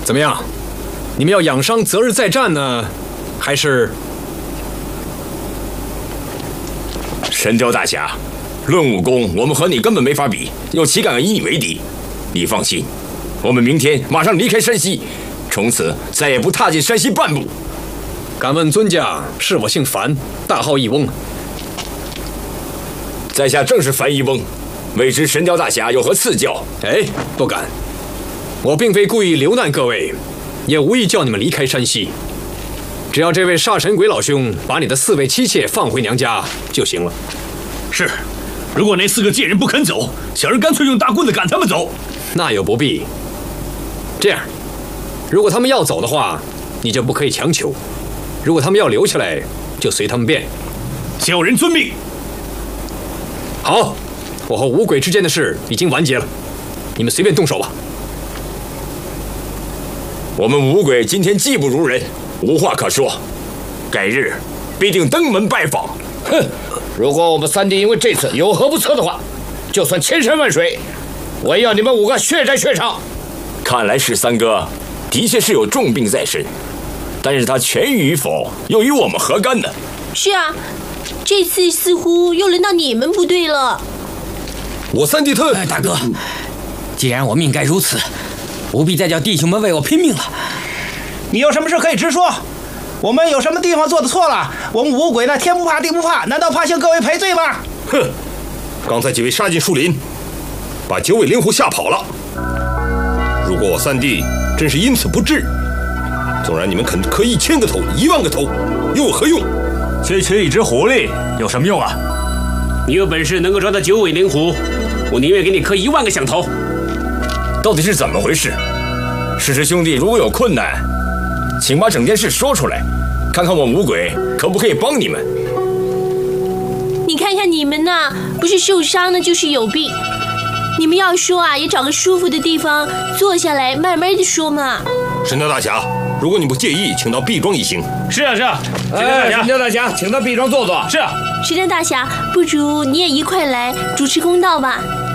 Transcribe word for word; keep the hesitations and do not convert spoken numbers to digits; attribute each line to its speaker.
Speaker 1: 怎么样？你们要养伤择日再战呢，还是？
Speaker 2: 神雕大侠，论武功，我们和你根本没法比，又岂敢以你为敌？你放心，我们明天马上离开山西，从此再也不踏进山西半步。
Speaker 1: 敢问尊驾是否姓樊，大号一翁？
Speaker 2: 在下正是樊一翁，未知神雕大侠有何赐教？
Speaker 1: 哎，不敢，我并非故意留难各位，也无意叫你们离开山西。只要这位煞神鬼老兄把你的四位妻妾放回娘家就行了。
Speaker 3: 是，如果那四个贱人不肯走，小人干脆用大棍子赶他们走。
Speaker 1: 那又不必。这样，如果他们要走的话，你就不可以强求；如果他们要留下来，就随他们便。
Speaker 3: 小人遵命。
Speaker 1: 好，我和五鬼之间的事已经完结了，你们随便动手吧。
Speaker 2: 我们五鬼今天技不如人，无话可说，改日必定登门拜访。
Speaker 4: 哼，如果我们三弟因为这次有何不测的话，就算千山万水，我也要你们五个血债血偿。
Speaker 2: 看来十三哥的确是有重病在身，但是他痊愈与否又与我们何干呢？
Speaker 5: 是啊，这次似乎又轮到你们不对了。
Speaker 1: 我三弟他、
Speaker 6: 哎、大哥，既然我命该如此，不必再叫弟兄们为我拼命了。
Speaker 7: 你有什么事可以直说，我们有什么地方做的错了？我们五鬼呢，天不怕地不怕，难道怕向各位赔罪吗？
Speaker 8: 哼，刚才几位杀进树林，把九尾灵狐吓跑了。如果我三弟真是因此不治，纵然你们肯磕一千个头、一万个头，又有何用？
Speaker 3: 区区一只狐狸有什么用啊？
Speaker 9: 你有本事能够抓到九尾灵狐，我宁愿给你磕一万个响头。
Speaker 2: 到底是怎么回事？师师兄弟如果有困难，请把整件事说出来，看看我五鬼可不可以帮你们。
Speaker 5: 你看看你们呐，不是受伤呢，就是有病。你们要说啊，也找个舒服的地方坐下来，慢慢的说嘛。
Speaker 8: 神雕大侠，如果你不介意，请到毕庄一行。
Speaker 3: 是啊是啊，
Speaker 4: 哎，神雕大侠，请到毕庄坐坐。
Speaker 3: 是啊。
Speaker 5: 神雕大侠，不如你也一块来主持公道吧。